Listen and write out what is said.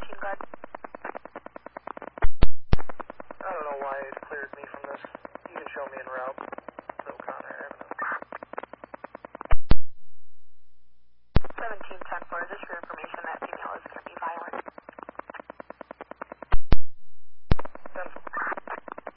Machine Gun. I don't know why it cleared me from this. You can show me en route.